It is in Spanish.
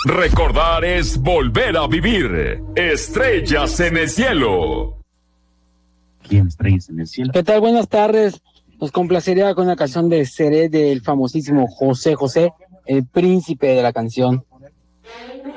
Recordar es volver a vivir. Estrellas en el cielo. ¿Quién estrellas en el cielo? ¿Qué tal? Buenas tardes. Nos complacería con una canción de Seré del famosísimo José José, el príncipe de la canción.